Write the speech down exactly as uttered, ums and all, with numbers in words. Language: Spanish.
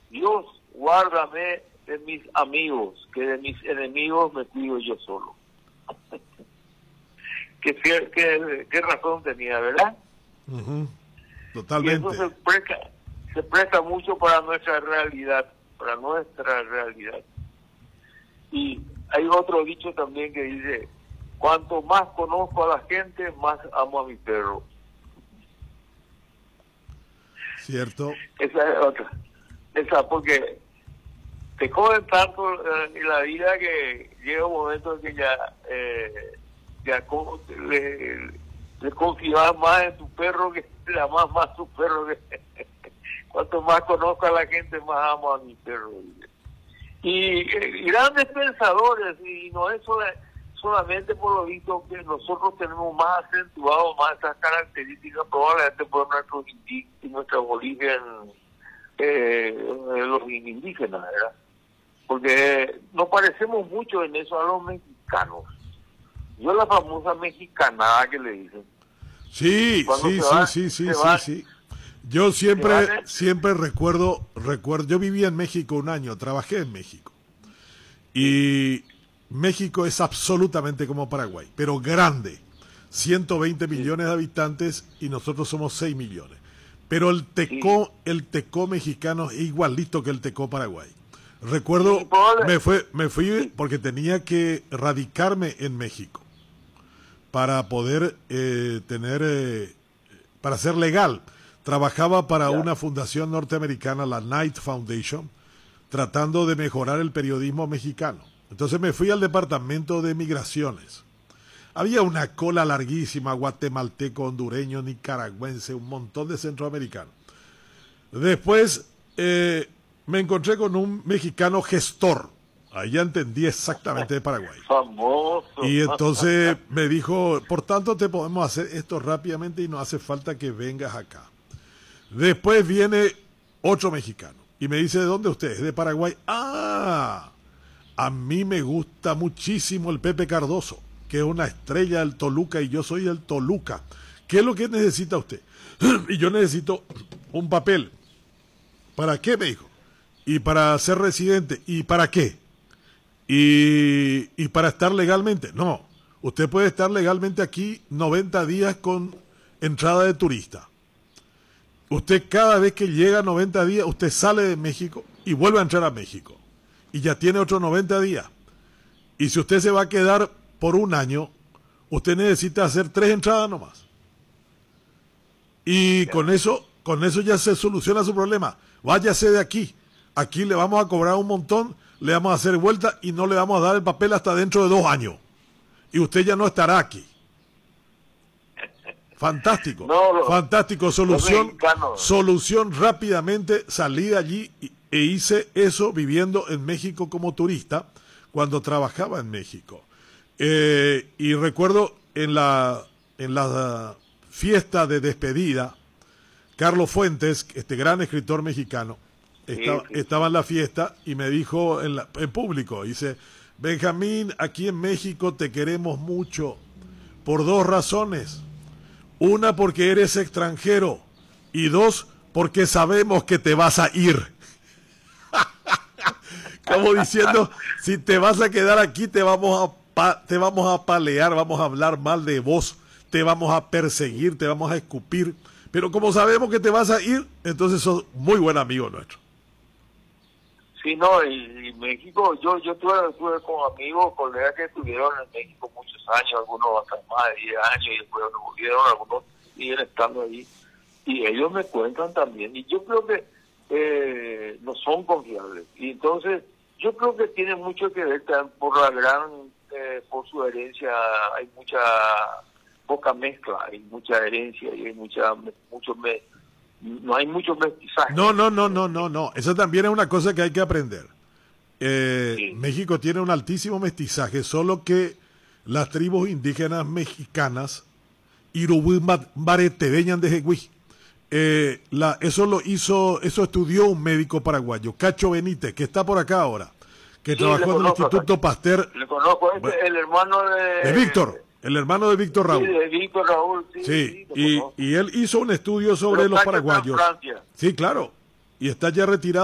Dios, guárdame de mis amigos, que de mis enemigos me cuido yo solo. ¿Qué, qué, qué razón tenía, verdad? Uh-huh. Totalmente. Y eso se presta, se presta mucho para nuestra realidad, para nuestra realidad. Y hay otro dicho también que dice, cuanto más conozco a la gente, más amo a mi perro. Cierto. Esa es otra. Esa, porque te joden tanto eh, en la vida que llega un momento en que ya, eh, ya co- le, le confías más en tu perro que le amas más a tu perro. Que cuanto más conozco a la gente, más amo a mi perro. Y, y grandes pensadores, y no es sola, solamente por lo visto que nosotros tenemos más acentuado más esas características probablemente por nuestros indígenas y nuestros orígenes, eh, los indígenas, ¿verdad? Porque nos parecemos mucho en eso a los mexicanos. Yo la famosa mexicanada que le dicen. Sí, Cuando sí, se sí, va, sí, sí, se sí, va, sí. Yo siempre, van a- siempre recuerdo, recuerdo, yo vivía en México un año, trabajé en México. Y México es absolutamente como Paraguay, pero grande. ciento veinte millones de habitantes y nosotros somos seis millones. Pero el tecó, el tecó mexicano es igualito que el tecó paraguay. Recuerdo, Sí, probable- me fue, me fui Sí. porque tenía que radicarme en México para poder eh, tener, eh, para ser legal. Trabajaba para Ya. una fundación norteamericana, la Knight Foundation, tratando de mejorar el periodismo mexicano. Entonces me fui al departamento de migraciones. Había una cola larguísima, guatemalteco, hondureño, nicaragüense, un montón de centroamericanos. Después eh, me encontré con un mexicano gestor. Ahí ya entendí exactamente de Paraguay. famoso. Y entonces me dijo, por tanto te podemos hacer esto rápidamente y no hace falta que vengas acá. Después viene otro mexicano y me dice, ¿de dónde usted es? De Paraguay. Ah, a mí me gusta muchísimo el Pepe Cardoso, que es una estrella del Toluca y yo soy del Toluca. ¿Qué es lo que necesita usted? Y yo necesito un papel. ¿Para qué? Me dijo. Y para ser residente. ¿Y para qué? Y, y para estar legalmente. No, usted puede estar legalmente aquí noventa días con entrada de turista. Usted cada vez que llega a noventa días, usted sale de México y vuelve a entrar a México. Y ya tiene otros noventa días. Y si usted se va a quedar por un año, usted necesita hacer tres entradas nomás. Y con eso, con eso ya se soluciona su problema. Váyase de aquí. Aquí le vamos a cobrar un montón, le vamos a hacer vuelta y no le vamos a dar el papel hasta dentro de dos años. Y usted ya no estará aquí. Fantástico, No, lo- fantástico, solución, mexicanos. solución rápidamente, salí de allí y- e hice eso viviendo en México como turista cuando trabajaba en México. Eh, y recuerdo en la, en la fiesta de despedida, Carlos Fuentes, este gran escritor mexicano, estaba, Sí, sí. estaba en la fiesta y me dijo en, la- en público, dice, Benjamín, aquí en México te queremos mucho por dos razones. Una, porque eres extranjero. Y dos, porque sabemos que te vas a ir. Como diciendo, si te vas a quedar aquí, te vamos a, pa- te vamos a palear, vamos a hablar mal de vos, te vamos a perseguir, te vamos a escupir. Pero como sabemos que te vas a ir, entonces sos muy buen amigo nuestro. Sí, no, y, y México, yo yo tuve, tuve con amigos, colegas que estuvieron en México muchos años, algunos hasta más de diez años, y después volvieron, algunos siguen estando ahí. Y ellos me cuentan también, y yo creo que eh, no son confiables. Y entonces, yo creo que tiene mucho que ver también por la gran, eh, por su herencia, hay mucha, poca mezcla, hay mucha herencia, y hay mucha, mucho me, no hay mucho mestizaje. No, no, no, no, no, no. Eso también es una cosa que hay que aprender. Eh, Sí. México tiene un altísimo mestizaje, solo que las tribus indígenas mexicanas, Irubú Baretebeñan de Jeguí, eh, la, eso lo hizo, eso estudió un médico paraguayo, Cacho Benítez, que está por acá ahora, que Sí, trabajó le en el conozco, Instituto Pasteur Le conozco, es Bueno. el hermano de... de Víctor, el hermano de Víctor Sí, Raúl. de Víctor Raúl, sí, Sí, sí, lo y, conozco. y él hizo un estudio sobre Pero los Cacho está en paraguayos. Francia. Sí, claro. Y está ya retirado.